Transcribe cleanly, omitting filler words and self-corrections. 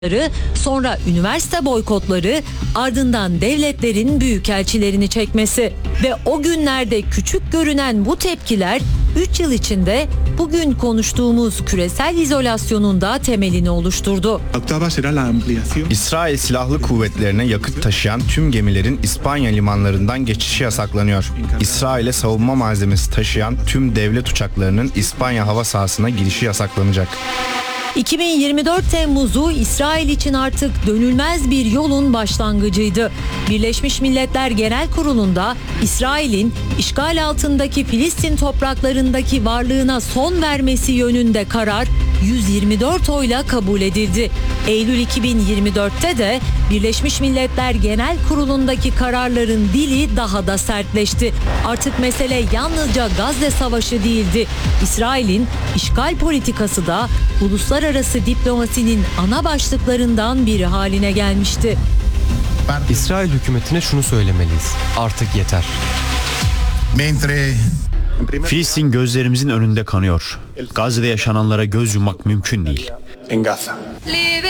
sonra üniversite boykotları, ardından devletlerin büyükelçilerini çekmesi ve o günlerde küçük görünen bu tepkiler 3 yıl içinde bugün konuştuğumuz küresel izolasyonun da temelini oluşturdu. İsrail Silahlı Kuvvetlerine yakıt taşıyan tüm gemilerin İspanya limanlarından geçişi yasaklanıyor. İsrail'e savunma malzemesi taşıyan tüm devlet uçaklarının İspanya hava sahasına girişi yasaklanacak. 2024 Temmuz'u İsrail için artık dönülmez bir yolun başlangıcıydı. Birleşmiş Milletler Genel Kurulu'nda İsrail'in işgal altındaki Filistin topraklarındaki varlığına son vermesi yönünde karar 124 oyla kabul edildi. Eylül 2024'te de Birleşmiş Milletler Genel Kurulu'ndaki kararların dili daha da sertleşti. Artık mesele yalnızca Gazze Savaşı değildi. İsrail'in işgal politikası da uluslararası diplomasinin ana başlıklarından biri haline gelmişti. İsrail hükümetine şunu söylemeliyiz. Artık yeter. Filistin gözlerimizin önünde kanıyor. Gazze'de yaşananlara göz yummak mümkün değil.